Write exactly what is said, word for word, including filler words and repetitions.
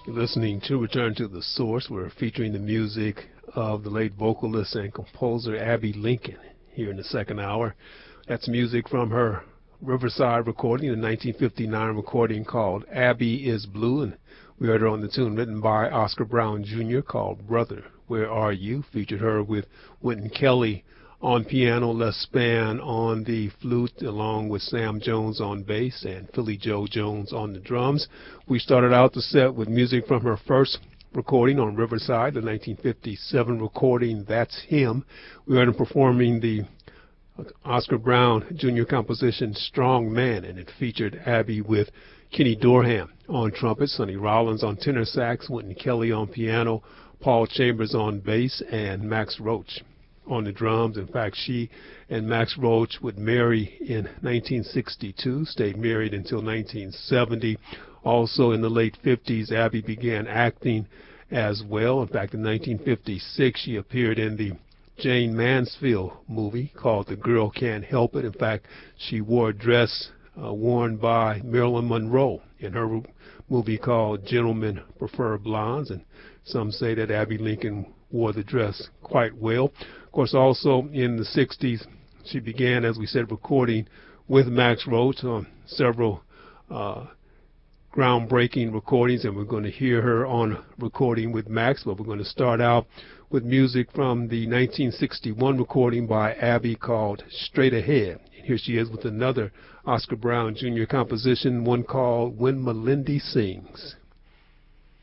You're listening to Return to the Source. We're featuring the music of the late vocalist and composer Abbey Lincoln here in the second hour. That's music from her Riverside recording, a nineteen fifty-nine recording called Abbey is Blue, and we heard her on the tune written by Oscar Brown Junior called Brother, Where Are You? Featured her with Wynton Kelly on piano, Les Spann on the flute, along with Sam Jones on bass and Philly Joe Jones on the drums. We started out the set with music from her first recording on Riverside, the nineteen fifty-seven recording, That's Him. We heard her performing the Oscar Brown Junior composition Strong Man, and it featured Abbey with Kenny Dorham on trumpet, Sonny Rollins on tenor sax, Wynton Kelly on piano, Paul Chambers on bass, and Max Roach on the drums. In fact, she and Max Roach would marry in nineteen sixty-two, stayed married until nineteen seventy. Also in the late fifties, Abbey began acting as well. In fact, in nineteen fifty-six, she appeared in the Jane Mansfield movie called The Girl Can't Help It. In fact, she wore a dress uh, worn by Marilyn Monroe in her movie called Gentlemen Prefer Blondes, and some say that Abbey Lincoln wore the dress quite well. Of course, also in the sixties, she began, as we said, recording with Max Roach on several uh, groundbreaking recordings, and we're going to hear her on recording with Max, but we're going to start out with music from the nineteen sixty-one recording by Abbey called Straight Ahead. And here she is with another Oscar Brown Junior composition, one called When Melindy Sings.